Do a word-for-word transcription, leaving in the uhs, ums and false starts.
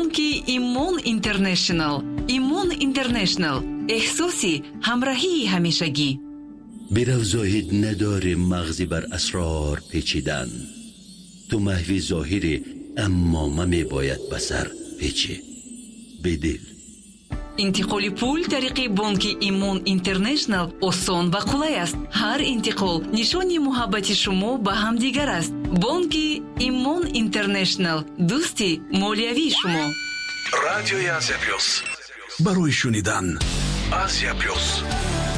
بانکی ایمون اینترنشنال. ایمون اینترنشنال، احساسی همراهی همیشگی. بیرو زاهد نداره مغزی بر اسرار پیچیدن. تو محوی ظاهری اما من باید بسر پیچی بدل. انتقال پول طریق بانک ایمون اینترنشنال آسان و قلای است. هر انتقال نشانی محبت شما به هم دیگر است. بانک ایمون اینترنشنال، دوستی مالیوی شما. رادیوی آسیا پلوس، برای شنیدن آسیا پلوس.